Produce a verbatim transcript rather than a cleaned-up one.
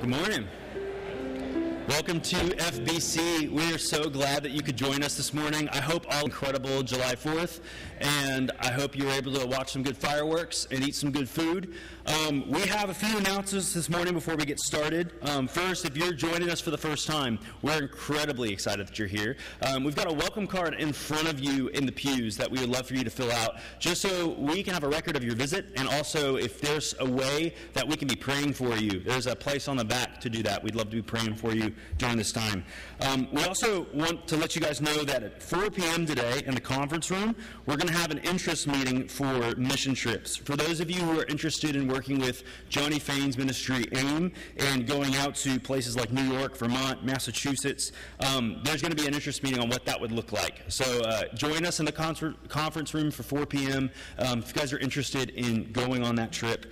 Good morning. Welcome to F B C. We are so glad that you could join us this morning. I hope all incredible July fourth, and I hope you were able to watch some good fireworks and eat some good food. Um, we have a few announcements this morning before we get started. Um, first, if you're joining us for the first time, we're incredibly excited that you're here. Um, we've got a welcome card in front of you in the pews that we would love for you to fill out, just so we can have a record of your visit, and also if there's a way that we can be praying for you. There's a place on the back to do that. We'd love to be praying for you during this time. Um, we also want to let you guys know that at four p.m. today in the conference room, we're going to have an interest meeting for mission trips. For those of you who are interested in working with Johnny Fain's ministry AIM and going out to places like New York, Vermont, Massachusetts, um, there's going to be an interest meeting on what that would look like. So uh, join us in the concert, conference room for four p.m. Um, if you guys are interested in going on that trip.